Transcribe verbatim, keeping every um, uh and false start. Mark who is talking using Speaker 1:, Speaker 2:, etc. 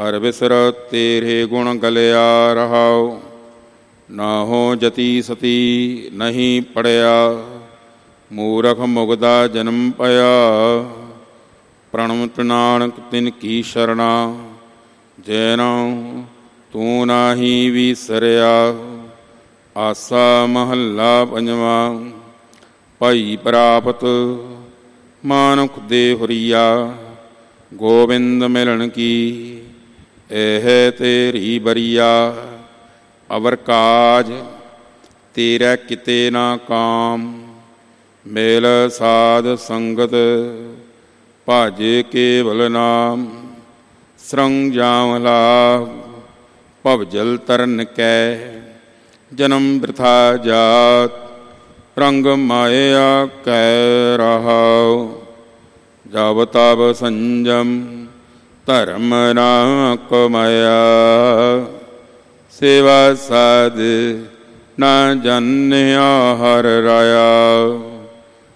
Speaker 1: ਹਰ ਬਿਸਰ ਤੇਰੇ ਗੁਣ ਗਲਿਆ ਰਹਾਉ। ਨਾਹੋ ਜਤੀ ਸਤੀ ਨਹੀਂ ਪੜਿਆ, ਮੂਰਖ ਮੁਗਦਾ ਜਨਮ ਪਿਆ। ਪ੍ਰਣਮਤਿ ਨਾਨਕ ਤਿਨ ਕੀ ਸ਼ਰਣਾ, ਜੈਨੋ ਤੂੰ ਨਾਹੀ ਵਿਸਰਿਆ। ਆਸਾ ਮਹੱਲਾ ਪੰਜਵਾਂ। ਭਈ ਪ੍ਰਾਪਤ ਮਾਨੁਖ ਦੇ ਹੁਰੀਆ, ਗੋਬਿੰਦ ਮਿਲਣ ਕੀ ਇਹ ਤੇਰੀ ਬਰੀਆ। ਅਵਰ ਕਾਜ ਤੇਰਾ ਕਿਤੇ ਨਾ ਕਾਮ, ਮੇਲ ਸਾਧ ਸੰਗਤ ਭਜ ਕੇਵਲ ਨਾਮ। ਸਰੰਗ ਜਾਮ ਲਾਭ ਭਵਜਲ ਤਰਨ ਕੈ, ਜਨਮ ਬ੍ਰਿਥਾ ਜਾਤ ਰੰਗ ਮਾਇਆ ਕੈ ਰਹਾਉ। ਜਬ ਤਬ ਸੰਜਮ ਧਰਮ ਨਾ ਕਮਾਇਆ, ਸੇਵਾ ਸਾਧ ਨਾ ਜਾਣਿਆ ਹਰਿ ਰਾਇਆ।